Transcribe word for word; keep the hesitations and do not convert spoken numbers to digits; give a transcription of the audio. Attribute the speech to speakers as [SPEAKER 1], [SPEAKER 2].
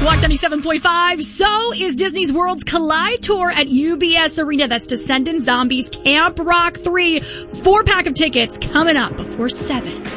[SPEAKER 1] Walk ninety-seven point five. So is Disney's Worlds Collide Tour at U B S Arena. That's Descendant Zombies Camp Rock three. Four pack of tickets coming up before seven.